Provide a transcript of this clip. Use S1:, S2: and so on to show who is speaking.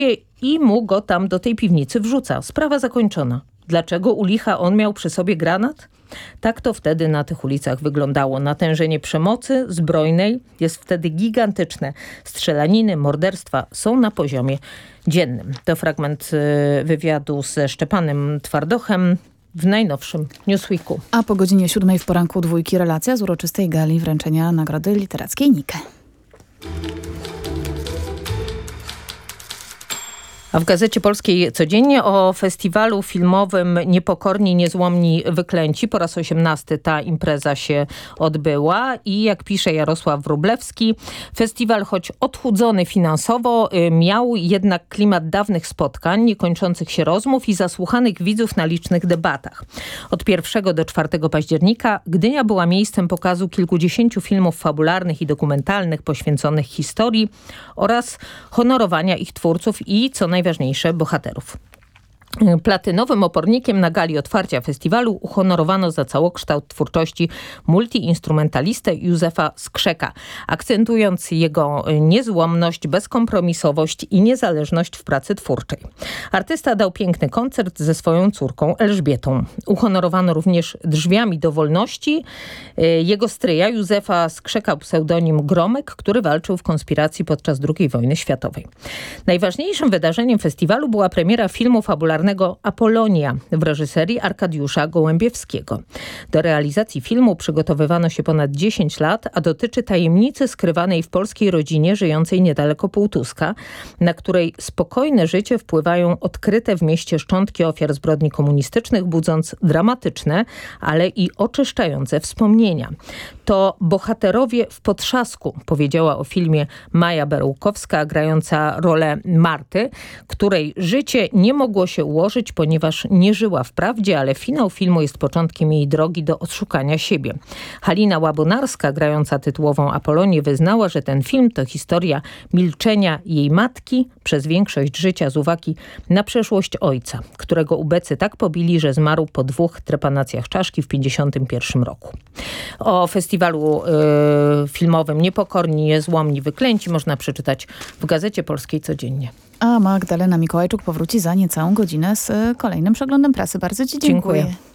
S1: i mu go tam do tej piwnicy wrzuca. Sprawa zakończona. Dlaczego u licha on miał przy sobie granat? Tak to wtedy na tych ulicach wyglądało. Natężenie przemocy zbrojnej jest wtedy gigantyczne. Strzelaniny, morderstwa są na poziomie dziennym. To fragment wywiadu ze Szczepanem Twardochem w najnowszym Newsweeku.
S2: A po godzinie 7 w poranku Dwójki relacja z uroczystej gali wręczenia Nagrody Literackiej Nike.
S1: A w Gazecie Polskiej codziennie o festiwalu filmowym Niepokorni, Niezłomni, Wyklęci. Po raz 18 ta impreza się odbyła i jak pisze Jarosław Wróblewski, festiwal choć odchudzony finansowo miał jednak klimat dawnych spotkań, niekończących się rozmów i zasłuchanych widzów na licznych debatach. Od 1 do 4 października Gdynia była miejscem pokazu kilkudziesięciu filmów fabularnych i dokumentalnych poświęconych historii oraz honorowania ich twórców i co najważniejsze bohaterów. Platynowym opornikiem na gali otwarcia festiwalu uhonorowano za całokształt twórczości multiinstrumentalistę Józefa Skrzeka, akcentując jego niezłomność, bezkompromisowość i niezależność w pracy twórczej. Artysta dał piękny koncert ze swoją córką Elżbietą. Uhonorowano również Drzwiami do wolności jego stryja Józefa Skrzeka, pseudonim Gromek, który walczył w konspiracji podczas II wojny światowej. Najważniejszym wydarzeniem festiwalu była premiera filmu fabularnego Apolonia w reżyserii Arkadiusza Gołębiewskiego. Do realizacji filmu przygotowywano się ponad 10 lat, a dotyczy tajemnicy skrywanej w polskiej rodzinie żyjącej niedaleko Półtuska, na której spokojne życie wpływają odkryte w mieście szczątki ofiar zbrodni komunistycznych, budząc dramatyczne, ale i oczyszczające wspomnienia. To bohaterowie w potrzasku, powiedziała o filmie Maja Berułkowska, grająca rolę Marty, której życie nie mogło się ułożyć, ponieważ nie żyła w prawdzie, ale finał filmu jest początkiem jej drogi do odszukania siebie. Halina Łabunarska, grająca tytułową Apolonię, wyznała, że ten film to historia milczenia jej matki przez większość życia z uwagi na przeszłość ojca, którego ubecy tak pobili, że zmarł po 2 trepanacjach czaszki w 1951 roku. O festiwalu filmowym Niepokorni, Niezłomni, Wyklęci można przeczytać w Gazecie Polskiej codziennie.
S2: A Magdalena Mikołajczuk powróci za niecałą godzinę z kolejnym przeglądem prasy. Bardzo Ci dziękuję.